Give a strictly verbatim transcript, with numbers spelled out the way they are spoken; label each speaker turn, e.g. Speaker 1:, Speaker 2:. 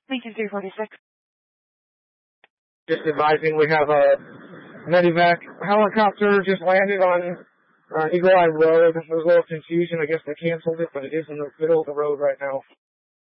Speaker 1: Lincoln three forty-six.
Speaker 2: Just advising, we have a medevac helicopter just landed on uh, Eagle Eye Road. There's a little confusion. I guess they canceled it, but it is in the middle of the road right now.